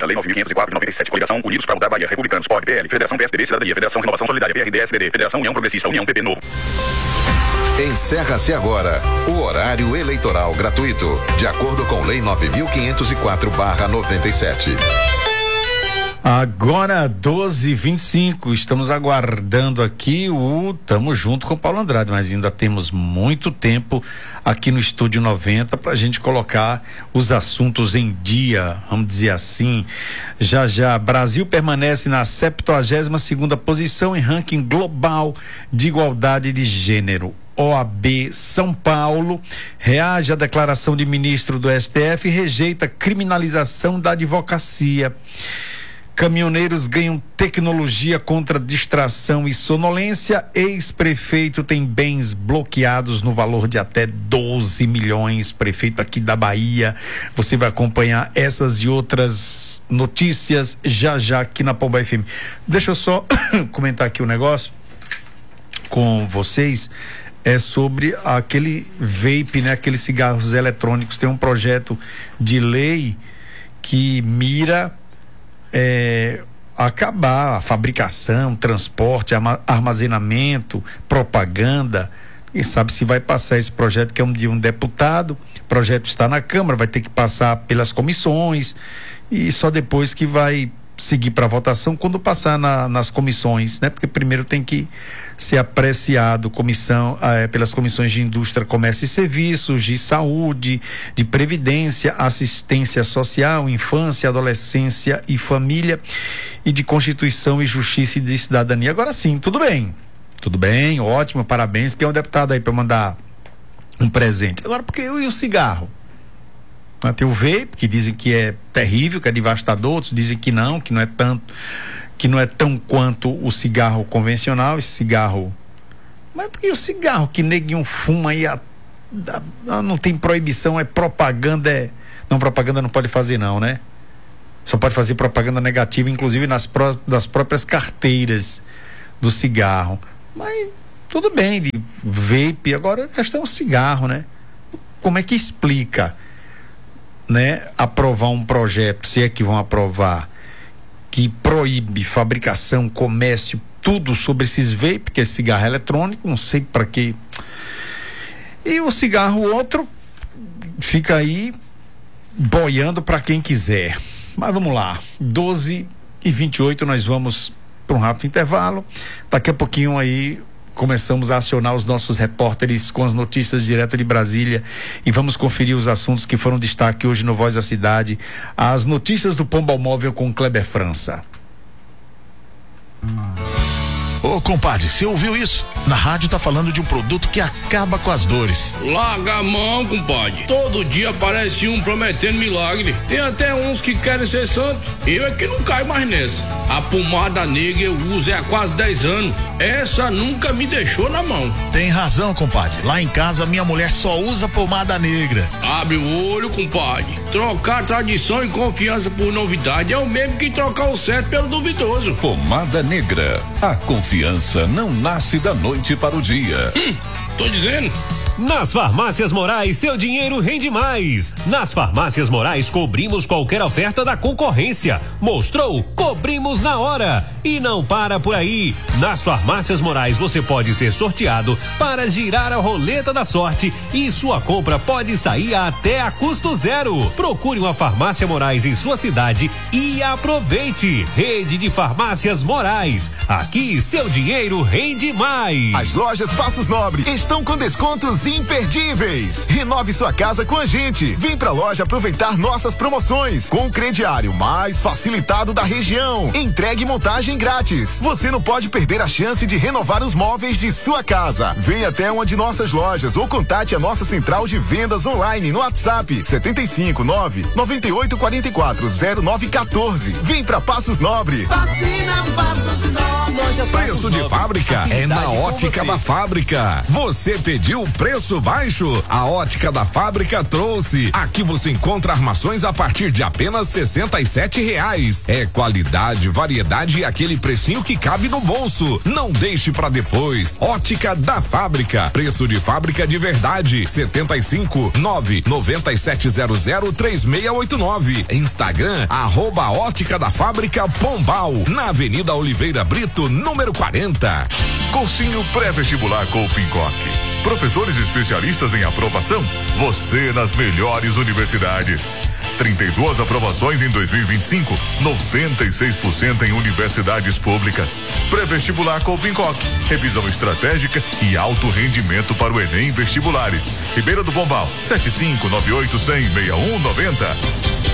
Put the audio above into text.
Indígena, Lei 9.504 de 97, Coligação Unidos para Mudar Bahia, Republicanos, POB, PL, Federação PSDB, Cidadania, Federação Renovação Solidária, PRD-SBD, Federação União Progressista, União PP Novo. Encerra-se agora o horário eleitoral gratuito, de acordo com Lei 9.504/97. Agora 12h25, estamos aguardando aqui Tamo junto com o Paulo Andrade, mas ainda temos muito tempo aqui no Estúdio 90 pra gente colocar os assuntos em dia, vamos dizer assim. Já, Brasil permanece na 72ª posição em ranking global de igualdade de gênero. OAB São Paulo reage à declaração de ministro do STF e rejeita criminalização da advocacia. Caminhoneiros ganham tecnologia contra distração e sonolência. Ex-prefeito tem bens bloqueados no valor de até 12 milhões. Prefeito aqui da Bahia. Você vai acompanhar essas e outras notícias já aqui na Pomba FM. Deixa eu só comentar aqui um negócio com vocês. É sobre aquele vape, né? Aqueles cigarros eletrônicos. Tem um projeto de lei que mira acabar a fabricação, transporte, armazenamento, propaganda. Quem sabe se vai passar esse projeto, que é de um deputado. O projeto está na Câmara, vai ter que passar pelas comissões e só depois que vai seguir para votação quando passar nas comissões, né? Porque primeiro tem que ser apreciado pelas comissões de Indústria, Comércio e Serviços, de Saúde, de Previdência, Assistência Social, Infância, Adolescência e Família, e de Constituição e Justiça e de Cidadania. Agora sim, tudo bem, ótimo, parabéns. Quem é o deputado aí para mandar um presente? Agora, porque e o cigarro? Tem o vape, que dizem que é terrível, que é devastador, outros dizem que não é tanto, que não é tão quanto o cigarro convencional, esse cigarro. Mas porque o cigarro que neguinho fuma aí não tem proibição, é propaganda, não, propaganda não pode fazer não, né? Só pode fazer propaganda negativa, inclusive das próprias carteiras do cigarro. Mas tudo bem, de vape, agora a questão é o cigarro, né? Como é que explica, né, aprovar um projeto, se é que vão aprovar, que proíbe fabricação, comércio, tudo sobre esses vape, que é cigarro eletrônico, não sei para quê. E o cigarro outro fica aí boiando para quem quiser. Mas vamos lá, 12h28, nós vamos para um rápido intervalo. Daqui a pouquinho aí começamos a acionar os nossos repórteres com as notícias direto de Brasília e vamos conferir os assuntos que foram destaque hoje no Voz da Cidade. As notícias do Pombal Móvel com Kleber França. Ô, compadre, você ouviu isso? Na rádio tá falando de um produto que acaba com as dores. Larga a mão, compadre. Todo dia aparece um prometendo milagre. Tem até uns que querem ser santo. Eu é que não caio mais nessa. A pomada negra eu uso há quase 10 anos. Essa nunca me deixou na mão. Tem razão, compadre. Lá em casa minha mulher só usa pomada negra. Abre o olho, compadre. Trocar tradição e confiança por novidade é o mesmo que trocar o certo pelo duvidoso. Pomada negra. A confiança não nasce da noite para o dia. Tô dizendo. Nas Farmácias Morais, seu dinheiro rende mais. Nas Farmácias Morais, cobrimos qualquer oferta da concorrência. Mostrou? Cobrimos na hora. E não para por aí. Nas Farmácias Morais, você pode ser sorteado para girar a roleta da sorte e sua compra pode sair até a custo zero. Procure uma Farmácia Morais em sua cidade e aproveite. Rede de Farmácias Morais. Aqui, seu dinheiro rende mais. As lojas Passos Nobre estão com descontos imperdíveis. Renove sua casa com a gente. Vem pra loja aproveitar nossas promoções com o crediário mais facilitado da região. Entregue e montagem grátis. Você não pode perder a chance de renovar os móveis de sua casa. Venha até uma de nossas lojas ou contate a nossa central de vendas online no WhatsApp 759-9844-0914. Vem pra Passos Nobre. Preço de fábrica é na Ótica da Fábrica. Você Você pediu preço baixo? A Ótica da Fábrica trouxe. Aqui você encontra armações a partir de apenas R$67. É qualidade, variedade e aquele precinho que cabe no bolso. Não deixe pra depois. Ótica da Fábrica. Preço de fábrica de verdade. 75-99700-3689. Instagram, @Ótica da Fábrica Pombal. Na Avenida Oliveira Brito, número 40. Cursinho pré-vestibular Coopincoque. Professores especialistas em aprovação? Você nas melhores universidades. 32 aprovações em 2025, 96% em universidades públicas. Pré-vestibular Coopincoque, revisão estratégica e alto rendimento para o Enem Vestibulares. Ribeira do Pombal, 7598-100-6190.